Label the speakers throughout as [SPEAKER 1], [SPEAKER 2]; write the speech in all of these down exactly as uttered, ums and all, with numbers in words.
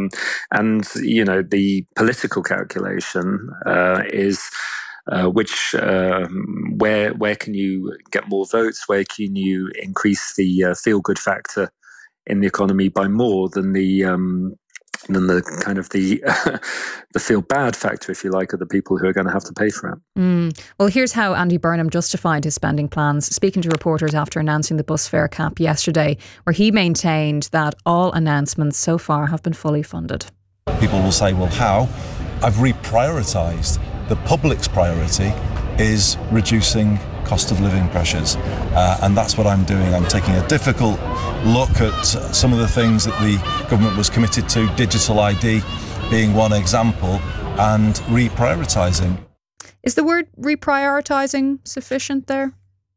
[SPEAKER 1] Um, and, you know, the political calculation uh, is uh, which uh, where where can you get more votes? Where can you increase the uh, feel-good factor in the economy by more than the um, than the kind of the the feel-bad factor, if you like, of the people who are going to have to pay for it.
[SPEAKER 2] Mm. Well, here's how Andy Burnham justified his spending plans, speaking to reporters after announcing the bus fare cap yesterday, where he maintained that all announcements so far have been fully funded.
[SPEAKER 3] People will say, well, how? I've reprioritised. The public's priority is reducing cost of living pressures. Uh, and that's what I'm doing. I'm taking a difficult look at some of the things that the government was committed to, digital I D being one example, and reprioritising.
[SPEAKER 2] Is the word reprioritising sufficient there?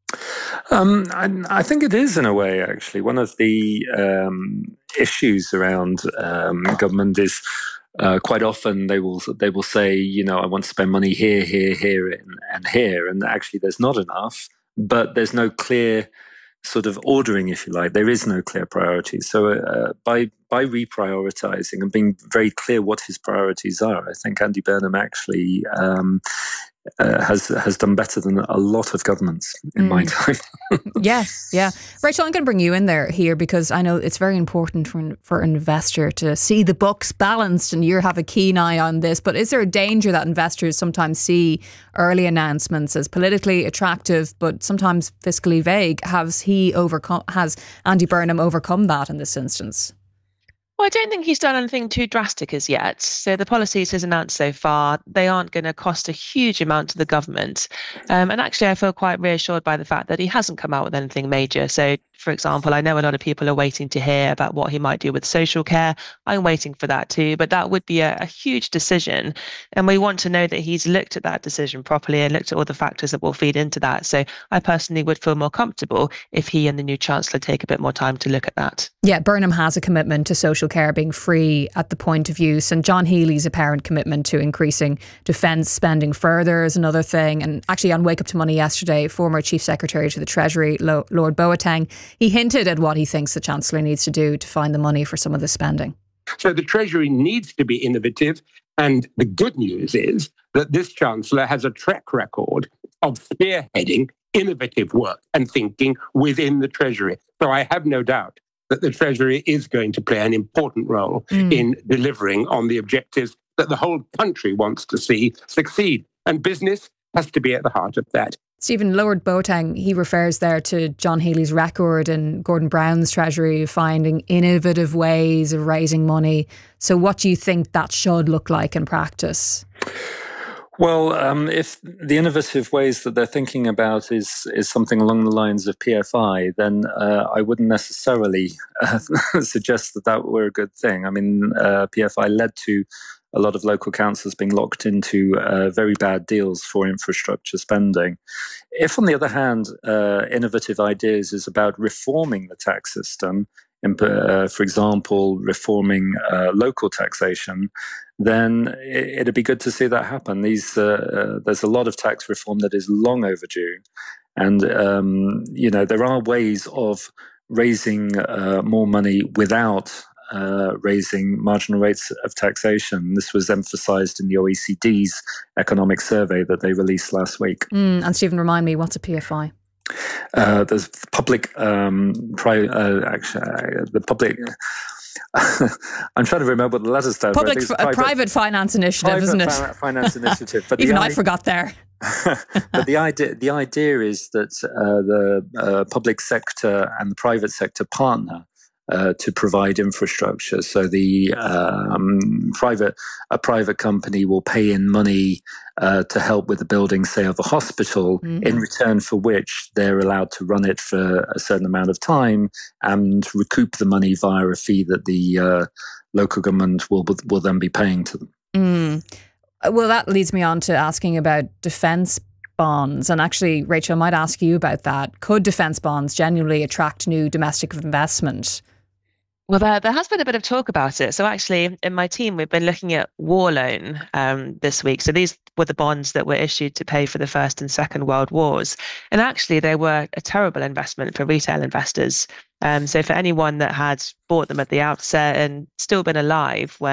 [SPEAKER 1] Um, I, I think it is, in a way, actually. One of the um, issues around um, government is Uh, quite often they will they will say, you know, I want to spend money here, here, here, and, and here, and actually there's not enough. But there's no clear sort of ordering, if you like. There is no clear priority. So uh, by by reprioritizing and being very clear what his priorities are, I think Andy Burnham actually um, uh, has has done better than a lot of governments in mm. my time.
[SPEAKER 2] yeah, yeah. Rachel, I'm going to bring you in there here because I know it's very important for for an investor to see the books balanced, and you have a keen eye on this. But is there a danger that investors sometimes see early announcements as politically attractive, but sometimes fiscally vague? Has he overcome? Has Andy Burnham overcome that in this instance?
[SPEAKER 4] Well, I don't think he's done anything too drastic as yet. So the policies he's announced so far, they aren't going to cost a huge amount to the government. Um, and actually, I feel quite reassured by the fact that he hasn't come out with anything major. So, for example, I know a lot of people are waiting to hear about what he might do with social care. I'm waiting for that too, but that would be a, a huge decision. And we want to know that he's looked at that decision properly and looked at all the factors that will feed into that. So I personally would feel more comfortable if he and the new Chancellor take a bit more time to look at that.
[SPEAKER 2] Yeah, Burnham has a commitment to social care being free at the point of use, and John Healy's apparent commitment to increasing defence spending further is another thing. And actually on Wake Up to Money yesterday, former Chief Secretary to the Treasury, Lord Boateng, he hinted at what he thinks the Chancellor needs to do to find the money for some of the spending.
[SPEAKER 5] So the Treasury needs to be innovative, and the good news is that this Chancellor has a track record of spearheading innovative work and thinking within the Treasury. So I have no doubt that the Treasury is going to play an important role mm. in delivering on the objectives that the whole country wants to see succeed. And business has to be at the heart of that.
[SPEAKER 2] Stephen, Lord Boateng, he refers there to John Healy's record and Gordon Brown's Treasury finding innovative ways of raising money. So what do you think that should look like in practice?
[SPEAKER 1] Well, um, if the innovative ways that they're thinking about is is something along the lines of P F I, then uh, I wouldn't necessarily uh, suggest that that were a good thing. I mean, uh, P F I led to a lot of local councils being locked into uh, very bad deals for infrastructure spending. If, on the other hand, uh, innovative ideas is about reforming the tax system, in, uh, for example, reforming uh, local taxation, then it, it'd be good to see that happen. These uh, uh, there's a lot of tax reform that is long overdue, and um, you know there are ways of raising uh, more money without uh, raising marginal rates of taxation. This was emphasised in the O E C D's economic survey that they released last week.
[SPEAKER 2] Mm, and Stephen, remind me, what's a P F I?
[SPEAKER 1] Uh, there's public, um, pri- uh, actually, uh, the public. I'm trying to remember what the letters stand for.
[SPEAKER 2] Public, f- private, private finance initiative,
[SPEAKER 1] private
[SPEAKER 2] isn't it?
[SPEAKER 1] Fi- finance initiative. But
[SPEAKER 2] even
[SPEAKER 1] the
[SPEAKER 2] I
[SPEAKER 1] I-
[SPEAKER 2] forgot there.
[SPEAKER 1] But the idea, the idea is that uh, the uh, public sector and the private sector partner uh, to provide infrastructure. So the um, private, a private company will pay in money uh, to help with the building, say, of a hospital, mm-hmm. in return for which they're allowed to run it for a certain amount of time and recoup the money via a fee that the uh, local government will will then be paying to them.
[SPEAKER 2] Mm. Well, that leads me on to asking about defence bonds. And actually, Rachel, I might ask you about that. Could defence bonds genuinely attract new domestic investment?
[SPEAKER 4] Well, there, there has been a bit of talk about it. So actually, in my team, we've been looking at war loan um, this week. So these were the bonds that were issued to pay for the First and Second World Wars. And actually, they were a terrible investment for retail investors. Um, so for anyone that had bought them at the outset and still been alive when